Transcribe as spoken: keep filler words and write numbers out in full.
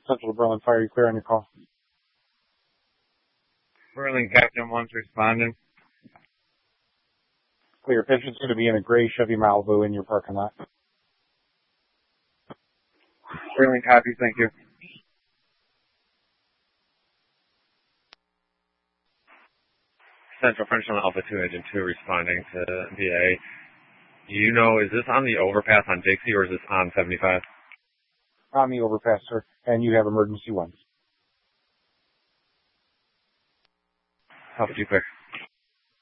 Central Berlin Fire. You clear on your call? Berlin Captain one's responding. Clear. Patient's going to be in a gray Chevy Malibu in your parking lot. Berlin copy, thank you. Central French on Alpha two, Agent two responding to V A. Do you know, is this on the overpass on Dixie or is this on seventy-five? On the overpass, sir. And you have emergency one. Alpha two, clear.